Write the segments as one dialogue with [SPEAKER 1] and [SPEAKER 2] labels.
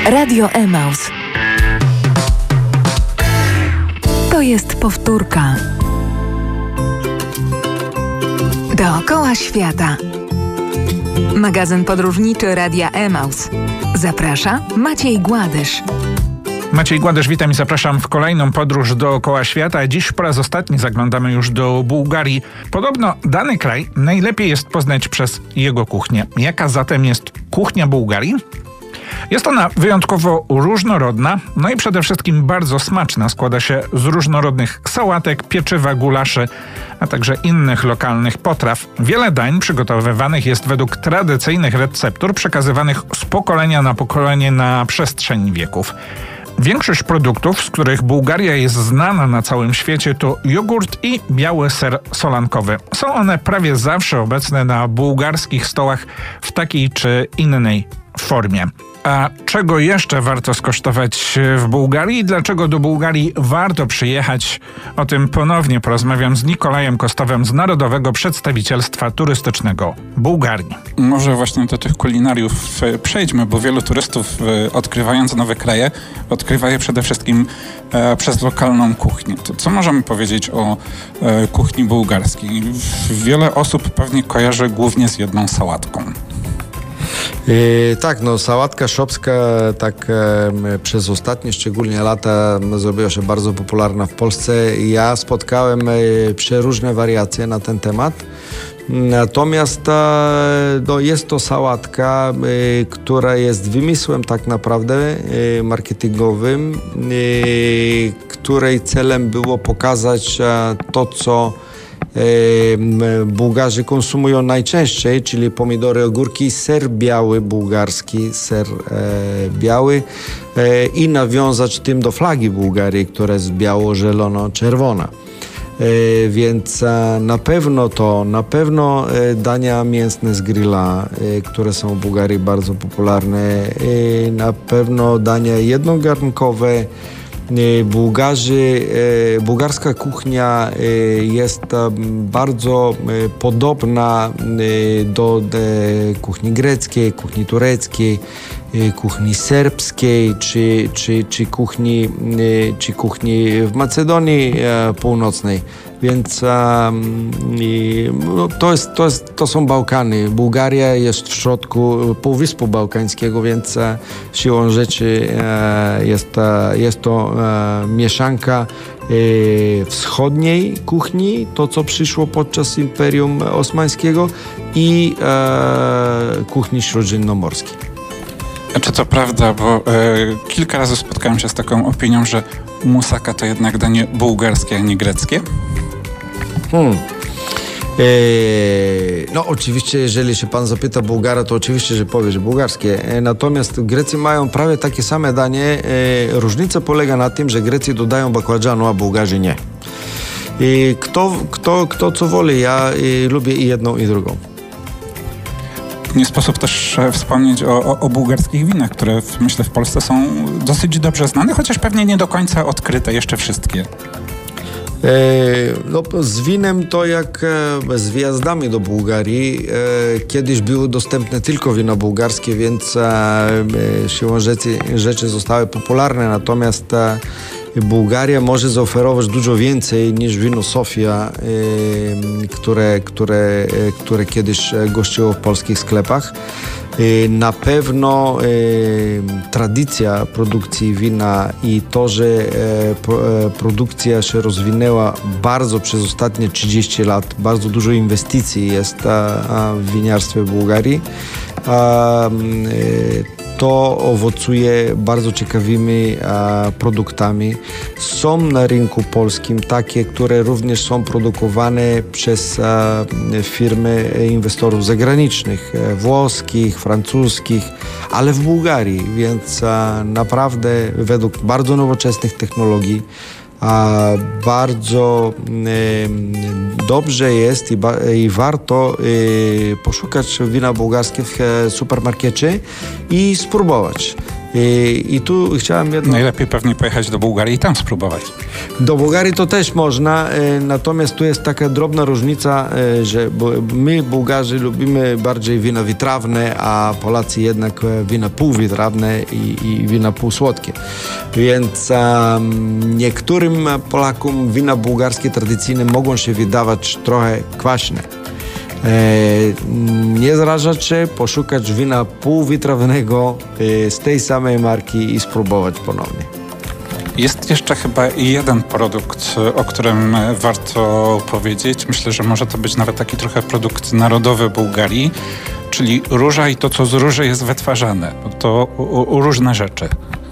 [SPEAKER 1] Radio Emaus. To jest powtórka. Dookoła świata. Magazyn podróżniczy Radia Emaus. Zaprasza Maciej Gładysz.
[SPEAKER 2] Maciej Gładysz, witam i zapraszam w kolejną podróż dookoła świata. Dziś po raz ostatni zaglądamy już do Bułgarii. Podobno dany kraj najlepiej jest poznać przez jego kuchnię. Jaka zatem jest kuchnia Bułgarii? Jest ona wyjątkowo różnorodna, no i przede wszystkim bardzo smaczna. Składa się z różnorodnych sałatek, pieczywa, gulaszy, a także innych lokalnych potraw. Wiele dań przygotowywanych jest według tradycyjnych receptur przekazywanych z pokolenia na pokolenie na przestrzeni wieków. Większość produktów, z których Bułgaria jest znana na całym świecie, to jogurt i biały ser solankowy. Są one prawie zawsze obecne na bułgarskich stołach w takiej czy innej formie. A czego jeszcze warto skosztować w Bułgarii? Dlaczego do Bułgarii warto przyjechać? O tym ponownie porozmawiam z Nikolajem Kostowem z Narodowego Przedstawicielstwa Turystycznego Bułgarii.
[SPEAKER 3] Może właśnie do tych kulinariów przejdźmy, bo wielu turystów, odkrywając nowe kraje, odkrywa je przede wszystkim przez lokalną kuchnię. To co możemy powiedzieć o kuchni bułgarskiej? Wiele osób pewnie kojarzy głównie z jedną sałatką.
[SPEAKER 4] Tak, no sałatka szopska tak przez ostatnie szczególnie lata zrobiła się bardzo popularna w Polsce. Ja spotkałem przeróżne wariacje na ten temat. Natomiast no, jest to sałatka, która jest wymysłem tak naprawdę marketingowym, której celem było pokazać to, co Bułgarzy konsumują najczęściej, czyli pomidory, ogórki, ser biały bułgarski, ser biały i nawiązać tym do flagi Bułgarii, która jest biało-zielono-czerwona. Więc na pewno dania mięsne z grilla, które są w Bułgarii bardzo popularne, na pewno dania jednogarnkowe. Bułgarska kuchnia jest bardzo podobna do kuchni greckiej, kuchni tureckiej, kuchni serbskiej czy kuchni w Macedonii Północnej. Więc no, to są Bałkany. Bułgaria jest w środku Półwyspu Bałkańskiego, więc siłą rzeczy jest to mieszanka wschodniej kuchni, to co przyszło podczas Imperium Osmańskiego i kuchni śródziemnomorskiej.
[SPEAKER 3] Czy to prawda, bo kilka razy spotkałem się z taką opinią, że musaka to jednak danie bułgarskie, a nie greckie?
[SPEAKER 4] No oczywiście, jeżeli się pan zapyta Bułgara, to oczywiście, że powie, że bułgarskie. Natomiast Grecy mają prawie takie same danie. Różnica polega na tym, że Grecy dodają bakłażanu, a Bułgarzy nie. Kto co woli, ja lubię i jedną, i drugą.
[SPEAKER 3] Nie sposób też wspomnieć o bułgarskich winach, które myślę w Polsce są dosyć dobrze znane, chociaż pewnie nie do końca odkryte jeszcze wszystkie.
[SPEAKER 4] No, z winem to jak z wjazdami do Bułgarii. Kiedyś były dostępne tylko wina bułgarskie, więc siłą rzeczy zostały popularne. Natomiast Bułgaria może zaoferować dużo więcej niż wino Sofia, które kiedyś gościło w polskich sklepach. Na pewno tradycja produkcji wina i to, że produkcja się rozwinęła bardzo przez ostatnie 30 lat, bardzo dużo inwestycji jest w winiarstwie Bułgarii. To owocuje bardzo ciekawymi produktami. Są na rynku polskim takie, które również są produkowane przez firmy inwestorów zagranicznych, włoskich, francuskich, ale w Bułgarii, więc naprawdę według bardzo nowoczesnych technologii bardzo dobrze jest i warto poszukać wina bułgarskie w supermarkecie i spróbować. I tu chciałem jedno...
[SPEAKER 3] Najlepiej pewnie pojechać do Bułgarii i tam spróbować.
[SPEAKER 4] Do Bułgarii to też można, natomiast tu jest taka drobna różnica, że my Bułgarzy lubimy bardziej wina wytrawne, a Polacy jednak wina półwytrawne i wina półsłodkie. Więc niektórym Polakom wina bułgarskie tradycyjne mogą się wydawać trochę kwaśne. Nie zrażać się, poszukać wina półwytrawnego z tej samej marki i spróbować ponownie.
[SPEAKER 3] Jest jeszcze chyba jeden produkt, o którym warto powiedzieć. Myślę, że może to być nawet taki trochę produkt narodowy Bułgarii, czyli róża i to, co z róży jest wytwarzane. To różne rzeczy.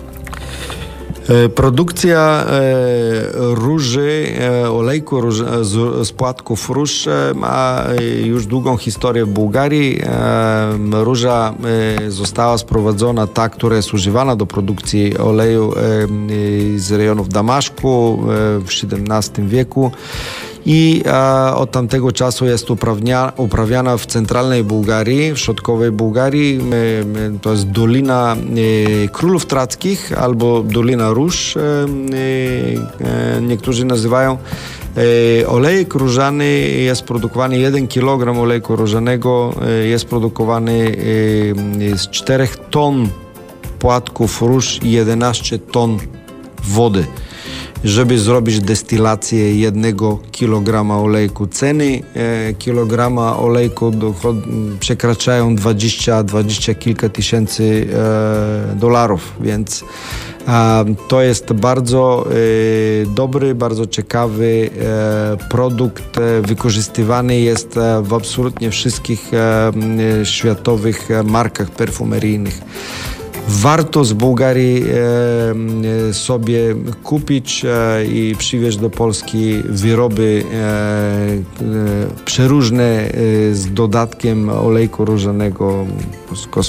[SPEAKER 4] Produkcja róży, olejku z płatków róż ma już długą historię w Bułgarii. Róża została sprowadzona, ta, która jest używana do produkcji oleju z rejonów Damaszku w XVII wieku. I od tamtego czasu jest uprawiana w centralnej Bułgarii, w środkowej Bułgarii. To jest Dolina Królów Trackich albo Dolina Róż, niektórzy nazywają. Olejek różany jest produkowany, 1 kg olejku różanego jest produkowany z 4 ton płatków róż i 11 ton wody. Żeby zrobić destylację 1 kg olejku. Ceny kilograma olejku przekraczają 20 kilka tysięcy dolarów, więc to jest bardzo dobry, bardzo ciekawy produkt. Wykorzystywany jest w absolutnie wszystkich światowych markach perfumeryjnych. Warto z Bułgarii sobie kupić i przywieźć do Polski wyroby przeróżne z dodatkiem olejku różanego,